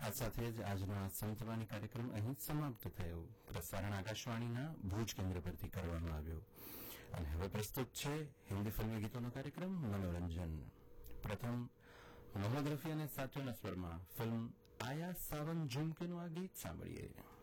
આ સાથે જ આજનો આ સંતવાણી કાર્યક્રમ અહીં સમાપ્ત થયો. પ્રસારણ આકાશવાણીના ભુજ કેન્દ્ર પરથી કરવામાં આવ્યું. અને હવે પ્રસ્તુત છે હિન્દી ફિલ્મી ગીતોનો કાર્યક્રમ મનોરંજન. પ્રથમ મોહમ્મદ રફી અને સાથીઓના સ્વરમાં ફિલ્મ આયા સાવન ઝુમકેનું આ ગીત સાંભળીએ.